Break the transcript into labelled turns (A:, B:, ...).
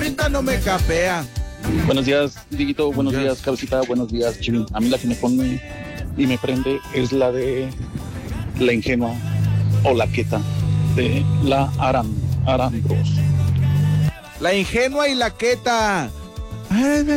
A: ahorita no me capea.
B: Buenos días, Diguito, buenos días, Cabecita, buenos días, Chivín. A mí la que me pone y me prende es la de la ingenua o la queta de la Arambros.
A: La ingenua y la queta.